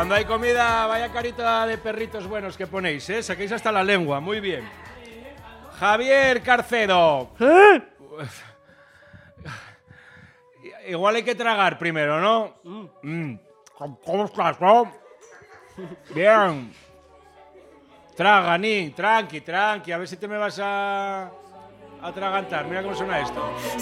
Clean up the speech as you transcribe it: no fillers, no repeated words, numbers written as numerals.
Cuando hay comida, vaya carita de perritos buenos que ponéis, ¿eh? Saquéis hasta la lengua, muy bien. Javier Carcedo. Igual hay que tragar primero, ¿no? ¿Cómo estás, no? Bien. Traga, Nick, tranqui, a ver si te me vas a atragantar. Mira cómo suena esto.